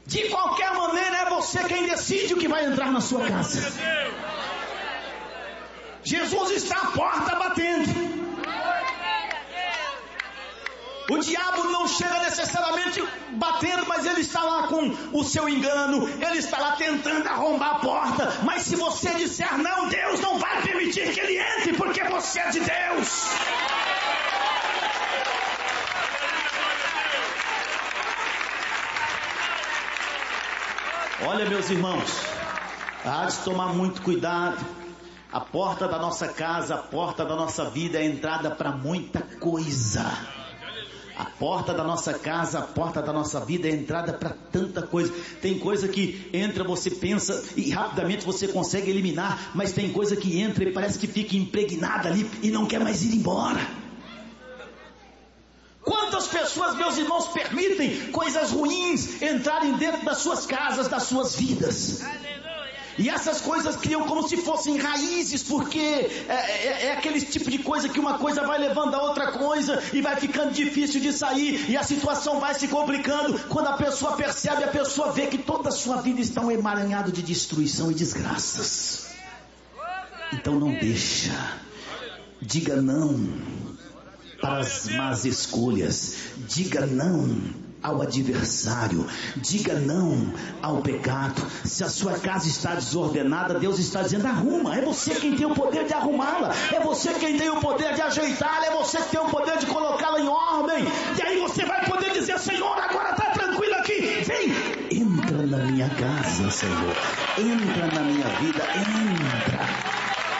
De qualquer maneira, é você quem decide o que vai entrar na sua casa. Jesus está à porta batendo. O diabo não chega necessariamente batendo, mas ele está lá com o seu engano, ele está lá tentando arrombar a porta. Mas se você disser não, Deus não vai permitir que ele entre, porque você é de Deus. Olha, meus irmãos, há de tomar muito cuidado. A porta da nossa casa, a porta da nossa vida é a entrada para muita coisa. A porta da nossa casa, a porta da nossa vida é a entrada para tanta coisa. Tem coisa que entra, você pensa e rapidamente você consegue eliminar, mas tem coisa que entra e parece que fica impregnada ali e não quer mais ir embora. Quantas pessoas, meus irmãos, permitem coisas ruins entrarem dentro das suas casas, das suas vidas? E essas coisas criam como se fossem raízes, porque é aquele tipo de coisa que uma coisa vai levando a outra coisa e vai ficando difícil de sair, e a situação vai se complicando. Quando a pessoa percebe, a pessoa vê que toda a sua vida está um emaranhado de destruição e desgraças. Então não deixa. Diga não para as más escolhas. Diga não ao adversário, diga não ao pecado. Se a sua casa está desordenada, Deus está dizendo: arruma. É você quem tem o poder de arrumá-la, é você quem tem o poder de ajeitá-la, é você que tem o poder de colocá-la em ordem. E aí você vai poder dizer: Senhor, agora está tranquilo aqui, vem, entra na minha casa, Senhor, entra na minha vida, entra.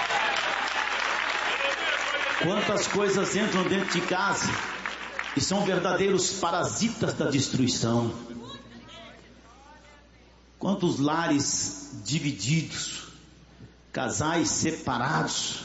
Quantas coisas entram dentro de casa e são verdadeiros parasitas da destruição. Quantos lares divididos, casais separados,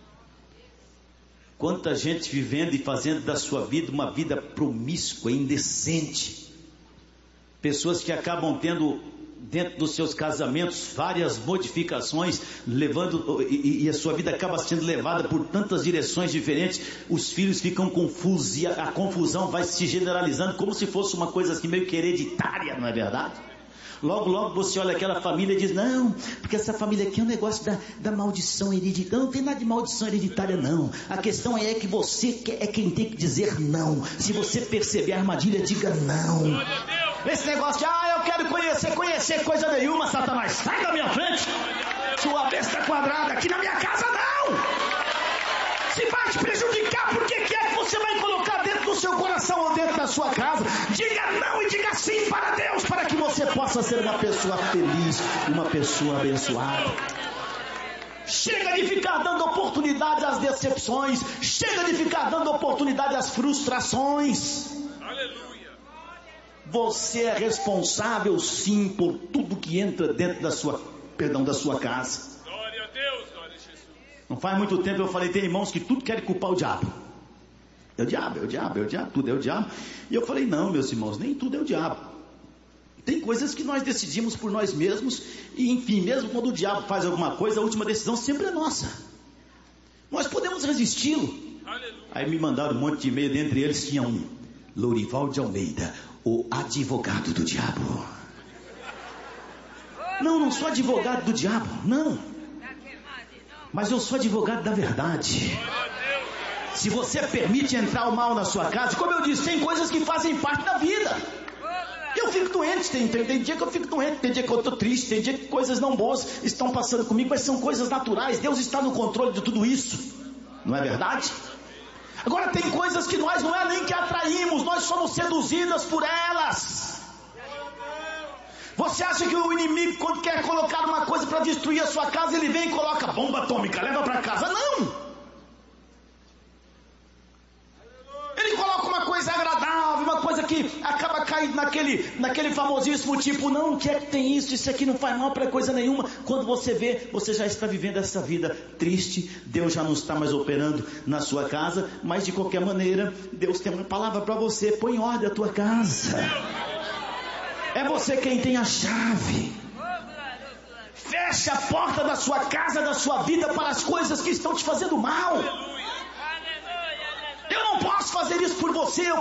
quanta gente vivendo e fazendo da sua vida uma vida promíscua, indecente. Pessoas que acabam tendo dentro dos seus casamentos várias modificações, levando, e a sua vida acaba sendo levada por tantas direções diferentes. Os filhos ficam confusos e a confusão vai se generalizando como se fosse uma coisa assim meio que hereditária, não é verdade? Logo você olha aquela família e diz: não, porque essa família aqui é um negócio da maldição hereditária. Não tem nada de maldição hereditária, não. A questão é que você é quem tem que dizer não. Se você perceber a armadilha, diga não. Esse negócio de: eu quero conhecer coisa nenhuma, Satanás, sai da minha frente, sua besta quadrada, aqui na minha casa não. Se vai te prejudicar, por que é que você vai colocar dentro do seu coração ou dentro da sua casa? Diga não e diga sim para Deus, para que você possa ser uma pessoa feliz, uma pessoa abençoada. Chega de ficar dando oportunidade às decepções, chega de ficar dando oportunidade às frustrações. Aleluia. Você é responsável sim por tudo que entra dentro da sua casa. Glória a Deus, glória a Jesus. Não faz muito tempo eu falei: tem irmãos que tudo querem culpar o diabo. É o diabo, tudo é o diabo. E eu falei: não, meus irmãos, nem tudo é o diabo. Tem coisas que nós decidimos por nós mesmos, e enfim, mesmo quando o diabo faz alguma coisa, a última decisão sempre é nossa. Nós podemos resisti-lo. Aleluia. Aí me mandaram um monte de e-mail, dentre eles tinha um: Lourival de Almeida, o advogado do diabo. Não sou advogado do diabo, não. Mas eu sou advogado da verdade. Se você permite entrar o mal na sua casa, como eu disse, tem coisas que fazem parte da vida. Eu fico doente, tem dia que eu fico doente, tem dia que eu estou triste, tem dia que coisas não boas estão passando comigo, mas são coisas naturais. Deus está no controle de tudo isso, não é verdade? Agora tem coisas que nós não é nem que atraímos, nós somos seduzidas por elas. Você acha que o inimigo, quando quer colocar uma coisa para destruir a sua casa, ele vem e coloca bomba atômica, leva para casa? Não! Ele coloca uma coisa agradável, uma coisa que acaba caindo naquele famosíssimo tipo: não, o que é que tem isso aqui não faz mal para coisa nenhuma. Quando você vê, você já está vivendo essa vida triste, Deus já não está mais operando na sua casa, mas de qualquer maneira, Deus tem uma palavra para você: põe em ordem a tua casa. É você quem tem a chave. Feche a porta da sua casa, da sua vida, para as coisas que estão te fazendo mal. Eu não posso fazer isso por você, eu